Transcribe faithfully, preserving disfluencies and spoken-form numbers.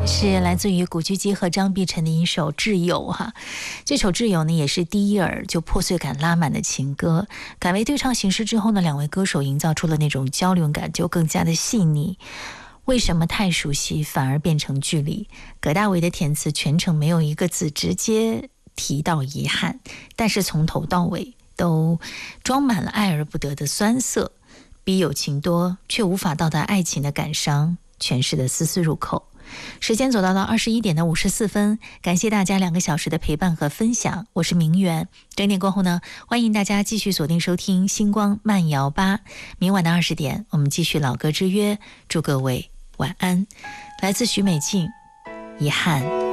是来自于古巨基和张碧晨的一首《挚友》哈，这首《挚友》呢也是第一耳就破碎感拉满的情歌，改为对唱形式之后呢，两位歌手营造出了那种交流感就更加的细腻。为什么太熟悉反而变成距离？葛大为的填词全程没有一个字直接提到遗憾，但是从头到尾都装满了爱而不得的酸涩，比友情多却无法到达爱情的感伤诠释的丝丝入口。时间走到了二十一点的五十四分，感谢大家两个小时的陪伴和分享，我是明媛。整点过后呢，欢迎大家继续锁定收听星光慢摇吧，明晚的二十点我们继续老歌之约，祝各位晚安。来自许美静，遗憾。